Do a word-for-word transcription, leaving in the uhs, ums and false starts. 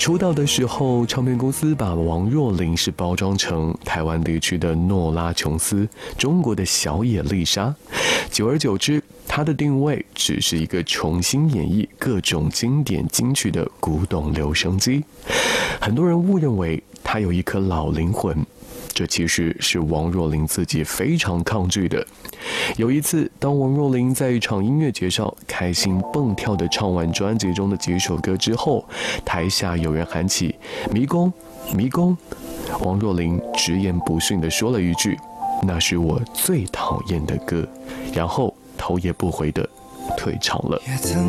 出道的时候，唱片公司把王若琳是包装成台湾地区的诺拉琼斯，中国的小野丽莎。久而久之，她的定位只是一个重新演绎各种经典金曲的古董留声机。很多人误认为她有一颗老灵魂，这其实是王若琳自己非常抗拒的。有一次，当王若琳在一场音乐节上开心蹦跳地唱完专辑中的几首歌之后，台下有人喊起迷宫迷宫，王若琳直言不逊地说了一句，那是我最讨厌的歌，然后头也不回地退场了。